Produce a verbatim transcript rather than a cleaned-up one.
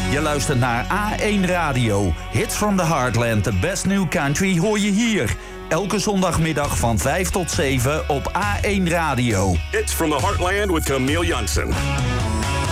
Je luistert naar A één Radio. Hits from the Heartland, the best new country hoor je hier. Elke zondagmiddag van vijf tot zeven op A één Radio. Hits from the Heartland with Camille Jansen.